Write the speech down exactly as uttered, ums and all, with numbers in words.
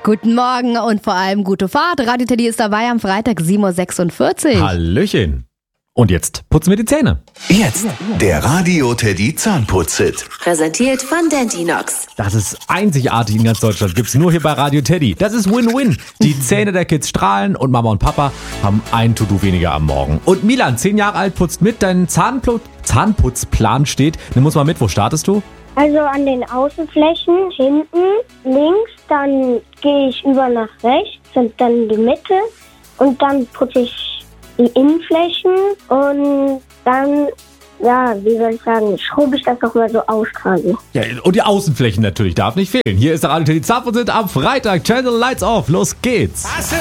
Guten Morgen und vor allem gute Fahrt. Radio Teddy ist dabei am Freitag sieben Uhr sechsundvierzig. Hallöchen. Und jetzt putzen wir die Zähne. Jetzt der Radio Teddy Zahnputz-Hit. Präsentiert von Dentinox. Das ist einzigartig in ganz Deutschland. Gibt's nur hier bei Radio Teddy. Das ist Win-Win. Die Zähne der Kids strahlen und Mama und Papa haben ein To-Do weniger am Morgen. Und Milan, zehn Jahre alt, putzt mit. Dein Zahnpl- Zahnputzplan steht. Nimm uns mal mit. Wo startest du? Also an den Außenflächen, hinten, links, dann gehe ich über nach rechts und dann die Mitte und dann putze ich die Innenflächen und dann, ja, wie soll ich sagen, schrubbe ich das doch mal so aus quasi. Ja, und die Außenflächen natürlich, darf nicht fehlen. Hier ist der Radio Teddy Zahnputz am Freitag. Channel Lights Off, los geht's.